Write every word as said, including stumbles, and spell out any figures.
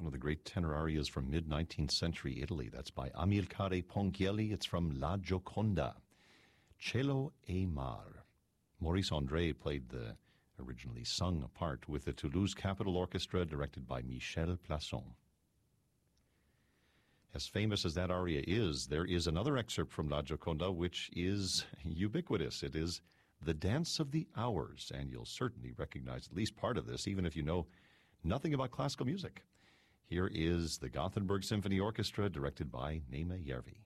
one of the great tenor arias from mid-nineteenth century Italy. That's by Amilcare Ponchielli. It's from La Gioconda, Cielo e Mar. Maurice André played the originally sung part with the Toulouse Capitol Orchestra, directed by Michel Plasson. As famous as that aria is, there is another excerpt from La Gioconda which is ubiquitous. It is The Dance of the Hours, and you'll certainly recognize at least part of this, even if you know nothing about classical music. Here is the Gothenburg Symphony Orchestra, directed by Nema Järvi.